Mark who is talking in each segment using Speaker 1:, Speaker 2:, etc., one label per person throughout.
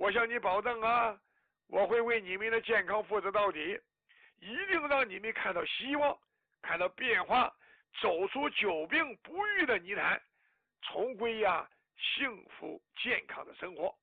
Speaker 1: 我向你保证啊，我会为你们的健康负责到底，一定让你们看到希望，看到变化，走出久病不愈的泥潭，重归幸福健康的生活。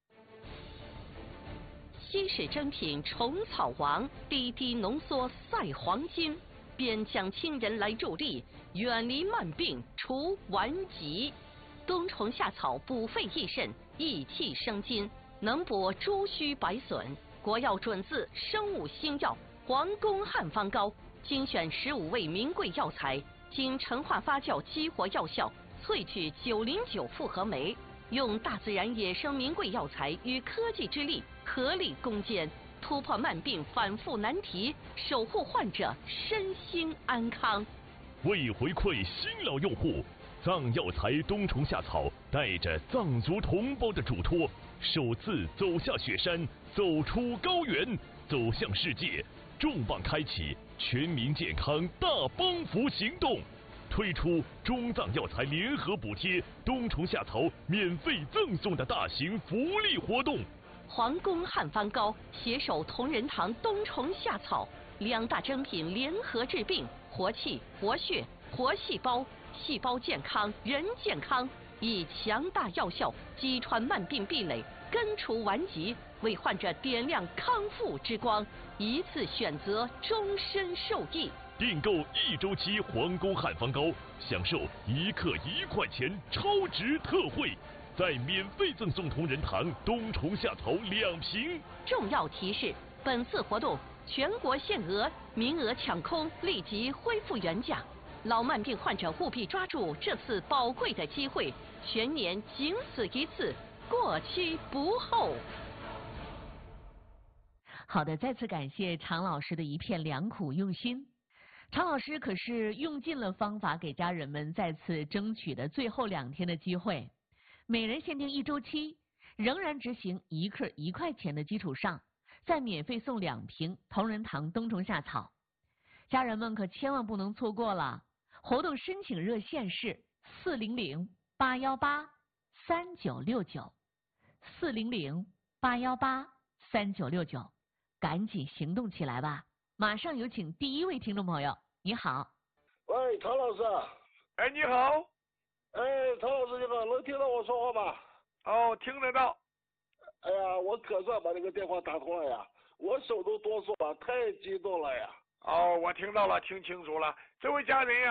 Speaker 2: 稀世珍品虫草王，滴滴浓缩赛黄金，边疆亲人来助力，远离慢病除顽疾。冬虫夏草补肺益肾，益气生津，能补诸虚百损。国药准字生物新药皇宫汉方膏，精选15味名贵药材，经陈化发酵激活药效，萃取909复合酶，用大自然野生名贵药材与科技之力合力攻坚，突破慢病反复难题，守护患者身心安康。
Speaker 3: 为回馈新老用户，藏药材冬虫夏草带着藏族同胞的嘱托，首次走下雪山，走出高原，走向世界，重磅开启全民健康大帮扶行动，推出中藏药材联合补贴冬虫夏草免费赠送的大型福利活动。
Speaker 2: 皇宫汉方膏携手同仁堂冬虫夏草2大珍品联合治病，活气、活血、活细胞，细胞健康，人健康，以强大药效击穿慢病壁垒，根除顽疾，为患者点亮康复之光，一次选择，终身受益。
Speaker 3: 订购1周期皇宫汉方膏，享受1克1块钱超值特惠，再免费赠送同仁堂冬虫夏草2瓶。
Speaker 2: 重要提示：本次活动全国限额，名额抢空，立即恢复原价。老慢病患者务必抓住这次宝贵的机会，全年仅此一次，过期不候。
Speaker 4: 好的，再次感谢常老师的一片良苦用心。常老师可是用尽了方法，给家人们再次争取的最后2天的机会。每人限定1周期，仍然执行1克1块钱的基础上，再免费送2瓶同仁堂冬虫夏草。家人们可千万不能错过了。活动申请热线是400-818-3969 400-818-3969，赶紧行动起来吧！马上有请第1位听众朋友。你好，
Speaker 5: 喂，常老师。
Speaker 1: 哎，你好。
Speaker 5: 哎，常老师你好，能听到我说话吗？
Speaker 1: 哦，听得到。
Speaker 5: 哎呀，我可算把这个电话打通了呀，我手都哆嗦了，太激动了呀。
Speaker 1: 哦，我听到了，听清楚了，这位家人呀。